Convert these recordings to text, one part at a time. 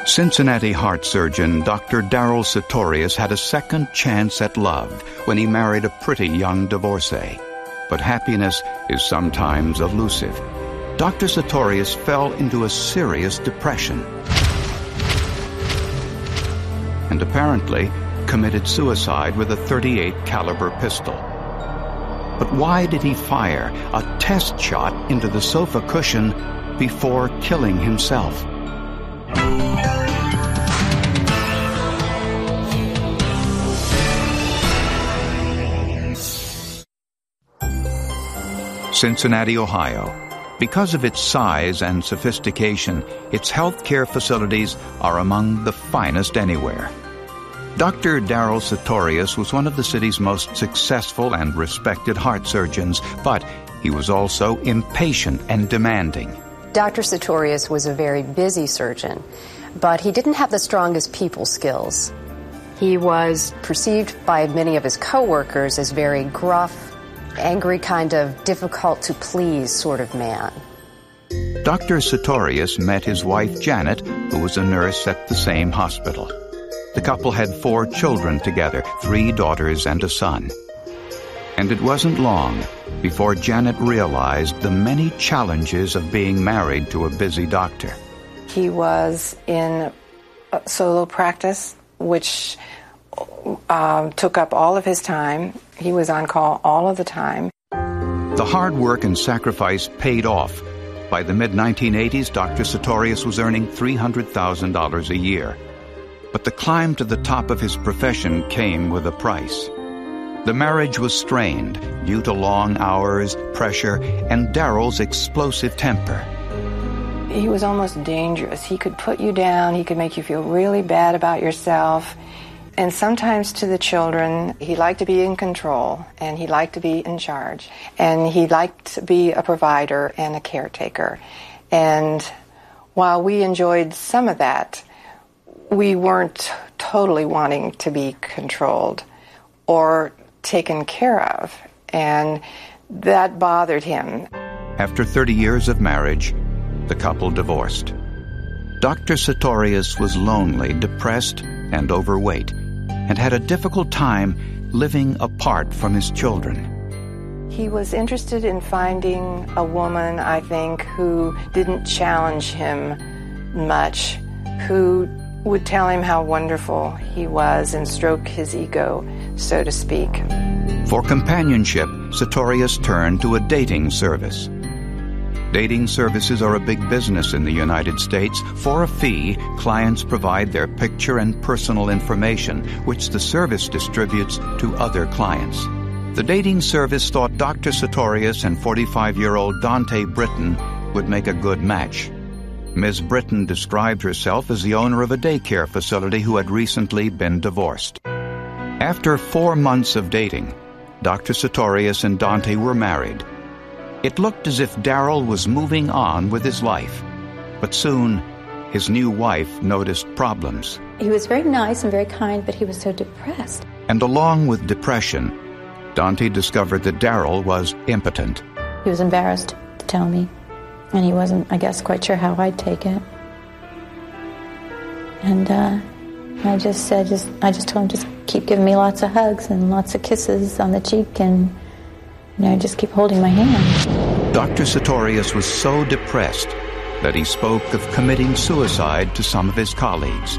Cincinnati heart surgeon Dr. Darrell Sartorius had a second chance at love when he married a pretty young divorcee. But happiness is sometimes elusive. Dr. Sartorius fell into a serious depression and apparently committed suicide with a .38 caliber pistol. But why did he fire a test shot into the sofa cushion before killing himself? Cincinnati, Ohio. Because of its size and sophistication, its healthcare facilities are among the finest anywhere. Dr. Darrell Sartorius was one of the city's most successful and respected heart surgeons, but he was also impatient and demanding. Dr. Sartorius was a very busy surgeon, but he didn't have the strongest people skills. He was perceived by many of his coworkers as very gruff, angry, kind of difficult to please sort of man. Dr. Sartorius met his wife Janet, who was a nurse at the same hospital. The couple had 4 children together, 3 daughters and a son. And it wasn't long before Janet realized the many challenges of being married to a busy doctor. He was in a solo practice, which took up all of his time. He was on call all of the time. The hard work and sacrifice paid off. By the mid-1980s, Dr. Sartorius was earning $300,000 a year. But the climb to the top of his profession came with a price. The marriage was strained due to long hours, pressure, and Darrell's explosive temper. He was almost dangerous. He could put you down. He could make you feel really bad about yourself. And sometimes to the children, he liked to be in control, and he liked to be in charge. And he liked to be a provider and a caretaker. And while we enjoyed some of that, we weren't totally wanting to be controlled or taken care of. And that bothered him. After 30 years of marriage, the couple divorced. Dr. Sartorius was lonely, depressed, and overweight, and had a difficult time living apart from his children. He was interested in finding a woman, I think, who didn't challenge him much, who would tell him how wonderful he was and stroke his ego, so to speak. For companionship, Sartorius turned to a dating service. Dating services are a big business in the United States. For a fee, clients provide their picture and personal information, which the service distributes to other clients. The dating service thought Dr. Sartorius and 45-year-old Dante Britton would make a good match. Ms. Britton described herself as the owner of a daycare facility who had recently been divorced. After 4 months of dating, Dr. Sartorius and Dante were married. It looked as if Darrell was moving on with his life, but soon his new wife noticed problems. He was very nice and very kind, but he was so depressed. And along with depression, Dante discovered that Darrell was impotent. He was embarrassed to tell me, and he wasn't, I guess, quite sure how I'd take it. And I just told him, just keep giving me lots of hugs and lots of kisses on the cheek, and just keep holding my hand. Dr. Sartorius was so depressed that he spoke of committing suicide to some of his colleagues.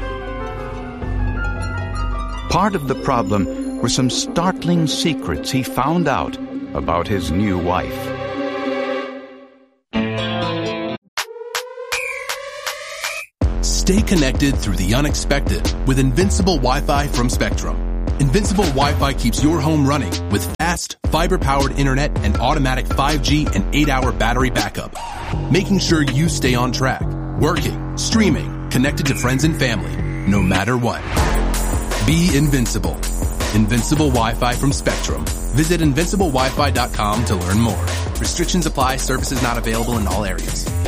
Part of the problem were some startling secrets he found out about his new wife. Stay connected through the unexpected with Invincible Wi-Fi from Spectrum. Invincible Wi-Fi keeps your home running with fast, fiber-powered internet and automatic 5G and 8-hour battery backup, making sure you stay on track, working, streaming, connected to friends and family, no matter what. Be invincible. Invincible Wi-Fi from Spectrum. Visit invinciblewifi.com to learn more. Restrictions apply. Services not available in all areas.